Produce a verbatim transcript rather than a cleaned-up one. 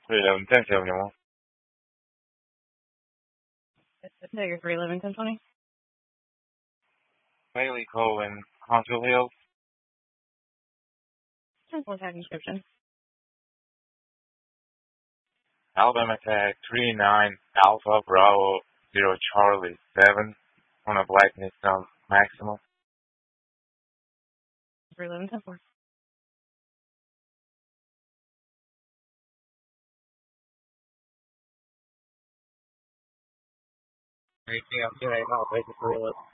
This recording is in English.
three eleven ten seventy-one. Tiger three eleven ten twenty. Bailey Cohen, Hunter Hill. Temple tag description. Alabama tag three nine Alpha Bravo zero Charlie seven on a black Nissan Maxima. three eleven ten four. Anything else? Yeah, no, basically.